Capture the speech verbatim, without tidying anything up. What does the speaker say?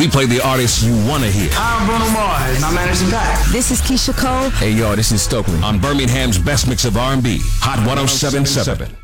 We play the artists you want to hear. I'm Bruno Mars, and I'm Anderson .Paak. This is Keisha Cole. Hey, yo, this is Stokely. On Birmingham's best mix of R and B, Hot one oh seven point seven.